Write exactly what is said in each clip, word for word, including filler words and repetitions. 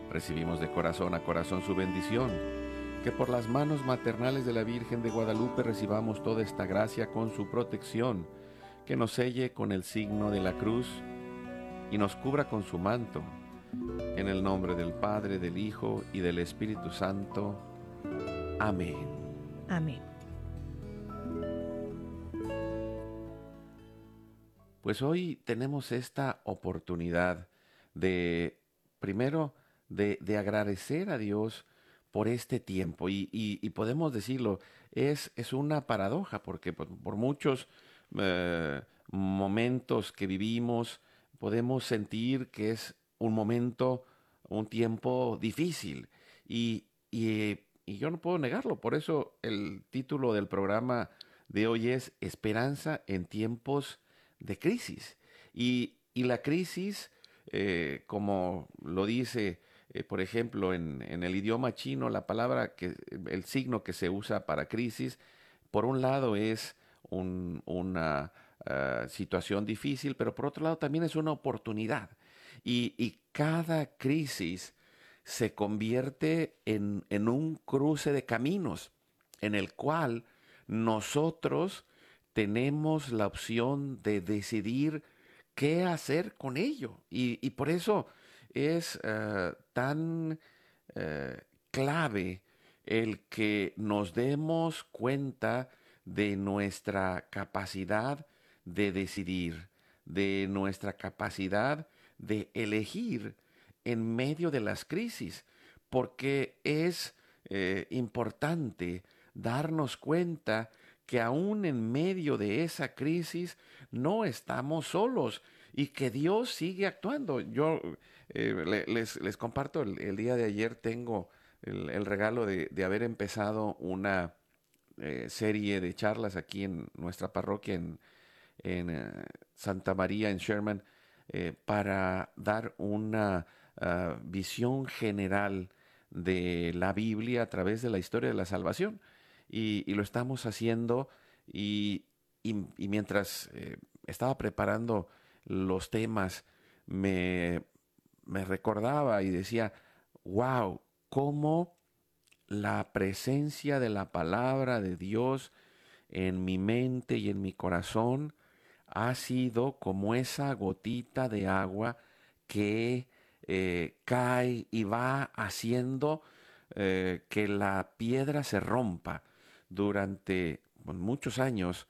Recibimos de corazón a corazón su bendición. Que por las manos maternales de la Virgen de Guadalupe recibamos toda esta gracia con su protección, que nos selle con el signo de la cruz y nos cubra con su manto. En el nombre del Padre, del Hijo y del Espíritu Santo. Amén. Amén. Pues hoy tenemos esta oportunidad de, primero, de, de agradecer a Dios por este tiempo. Y, y, y podemos decirlo, es, es una paradoja, porque por, por muchos eh, momentos que vivimos, podemos sentir que es un momento, un tiempo difícil. Y, y, y yo no puedo negarlo. Por eso el título del programa de hoy es Esperanza en tiempos de crisis. Y, y la crisis, eh, como lo dice, eh, por ejemplo, en, en el idioma chino, la palabra, que el signo que se usa para crisis, por un lado es un, una uh, situación difícil, pero por otro lado también es una oportunidad. Y, y cada crisis se convierte en, en un cruce de caminos en el cual nosotros tenemos la opción de decidir qué hacer con ello. Y, y por eso es uh, tan uh, clave el que nos demos cuenta de nuestra capacidad de decidir, de nuestra capacidad de elegir en medio de las crisis, porque es eh, importante darnos cuenta que aún en medio de esa crisis no estamos solos y que Dios sigue actuando. Yo eh, le, les, les comparto, el, el día de ayer tengo el, el regalo de, de haber empezado una eh, serie de charlas aquí en nuestra parroquia en, en uh, Santa María, en Sherman, eh, para dar una uh, visión general de la Biblia a través de la historia de la salvación. Y, y lo estamos haciendo y, y, y mientras eh, estaba preparando los temas, me, me recordaba y decía, wow, cómo la presencia de la palabra de Dios en mi mente y en mi corazón ha sido como esa gotita de agua que eh, cae y va haciendo eh, que la piedra se rompa. Durante bueno, muchos años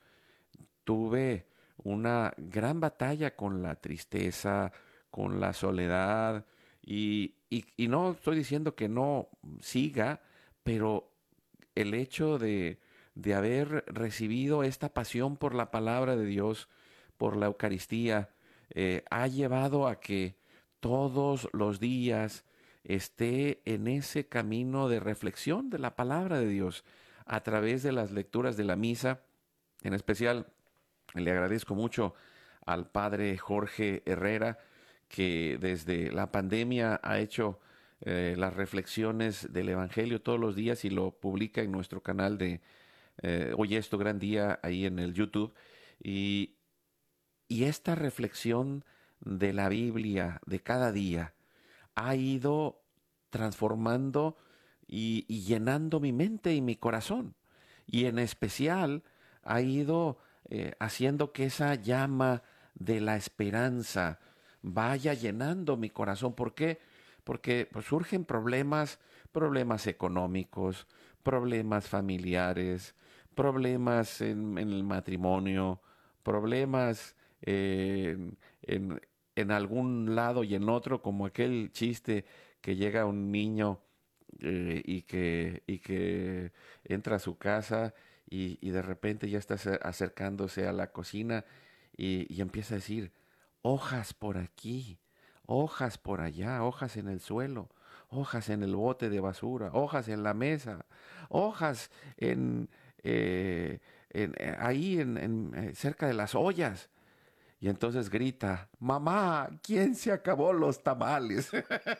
tuve una gran batalla con la tristeza, con la soledad, y, y, y no estoy diciendo que no siga, pero el hecho de, de haber recibido esta pasión por la palabra de Dios, por la Eucaristía, eh, ha llevado a que todos los días esté en ese camino de reflexión de la palabra de Dios a través de las lecturas de la misa. En especial, le agradezco mucho al padre Jorge Herrera, que desde la pandemia ha hecho eh, las reflexiones del Evangelio todos los días y lo publica en nuestro canal de eh, Hoy es tu gran día, ahí en el YouTube. Y, y esta reflexión de la Biblia de cada día ha ido transformando y, y llenando mi mente y mi corazón. Y en especial ha ido eh, haciendo que esa llama de la esperanza vaya llenando mi corazón. ¿Por qué? Porque pues, surgen problemas, problemas económicos, problemas familiares, problemas en, en el matrimonio, problemas eh, en, en, en algún lado y en otro, como aquel chiste que llega un niño eh, y, que, y que entra a su casa y, y de repente ya está acercándose a la cocina y, y empieza a decir, hojas por aquí, hojas por allá, hojas en el suelo, hojas en el bote de basura, hojas en la mesa, hojas en, eh, en eh, ahí en, en, eh, cerca de las ollas. Y entonces grita, mamá, ¿quién se acabó los tamales?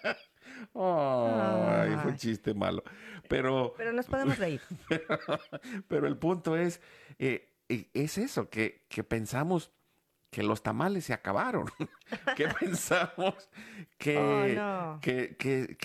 Ay, fue un Ay, chiste malo. Pero, pero nos podemos reír. pero, pero el punto es, eh, eh, es eso, que, que pensamos que los tamales se acabaron, que pensamos Oh, que, no. que, que,